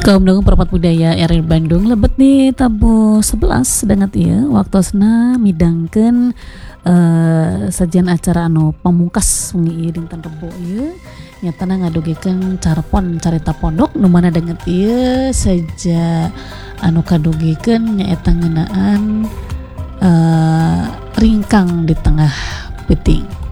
Kaum dukung perempat budaya RI Bandung lebet nih tabu 11 dengan ya waktosna midangkeun sajian acara anu pamungkas wengi ieu dinten Rebo ieu nyatana ngadugikeun carpon carita pondok nu mana dengan ieu saja anu kadugikeun nyaeta ngeunaan ringkang di tengah peuting.